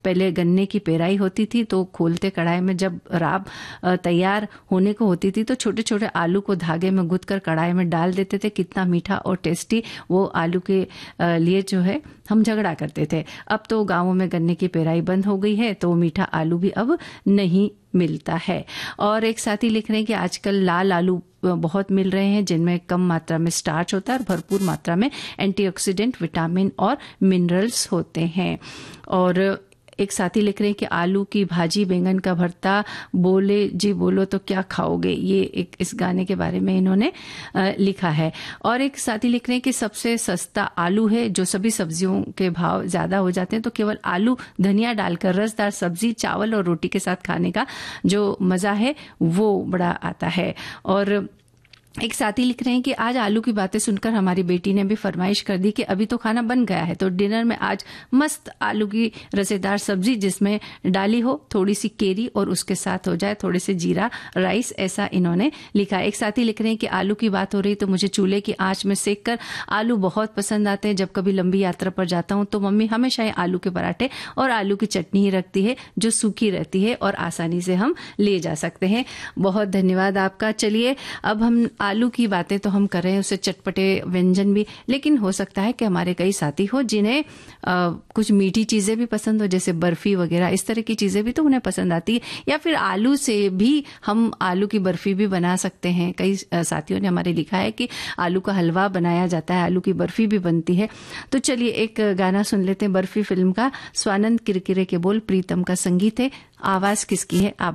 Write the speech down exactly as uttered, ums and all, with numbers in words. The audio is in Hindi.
पहले गन्ने की पेराई होती थी तो खोलते कढ़ाई में जब राब तैयार होने को होती थी तो छोटे छोटे आलू को धागे में गुथ कर कढ़ाई में डाल देते थे। कितना मीठा और टेस्टी वो आलू के लिए जो है हम झगड़ा करते थे। अब तो गाँवों में गन्ने की पेराई बंद हो गई है तो मीठा आलू भी अब नहीं मिलता है। और एक साथी लिख रहे हैं कि आजकल लाल आलू बहुत मिल रहे हैं जिनमें कम मात्रा में स्टार्च होता है और भरपूर मात्रा में एंटीऑक्सीडेंट, विटामिन और मिनरल्स होते हैं। और एक साथी लिख रहे हैं कि आलू की भाजी, बैंगन का भरता, बोले जी बोलो तो क्या खाओगे, ये एक इस गाने के बारे में इन्होंने लिखा है। और एक साथी लिख रहे हैं कि सबसे सस्ता आलू है, जो सभी सब्जियों के भाव ज्यादा हो जाते हैं तो केवल आलू धनिया डालकर रसदार सब्जी चावल और रोटी के साथ खाने का जो मजा है वो बड़ा आता है। और एक साथी लिख रहे हैं कि आज आलू की बातें सुनकर हमारी बेटी ने भी फरमाइश कर दी कि अभी तो खाना बन गया है तो डिनर में आज मस्त आलू की रसेदार सब्जी जिसमें डाली हो थोड़ी सी केरी और उसके साथ हो जाए थोड़े से जीरा राइस, ऐसा इन्होंने लिखा है। एक साथी लिख रहे हैं कि आलू की बात हो रही तो मुझे चूल्हे की आंच में सेक कर आलू बहुत पसंद आते हैं। जब कभी लंबी यात्रा पर जाता हूं तो मम्मी हमेशा ही आलू के पराठे और आलू की चटनी ही रखती है जो सूखी रहती है और आसानी से हम ले जा सकते हैं। बहुत धन्यवाद आपका। चलिए अब हम आलू की बातें तो हम कर रहे हैं, उससे चटपटे व्यंजन भी, लेकिन हो सकता है कि हमारे कई साथी हो जिन्हें आ, कुछ मीठी चीजें भी पसंद हो, जैसे बर्फी वगैरह, इस तरह की चीजें भी तो उन्हें पसंद आती है। या फिर आलू से भी हम आलू की बर्फी भी बना सकते हैं। कई साथियों ने हमारे लिखा है कि आलू का हलवा बनाया जाता है, आलू की बर्फी भी बनती है। तो चलिए एक गाना सुन लेते हैं बर्फी फिल्म का। स्वानंद किरकिरे के बोल, प्रीतम का संगीत है, आवाज किसकी है आप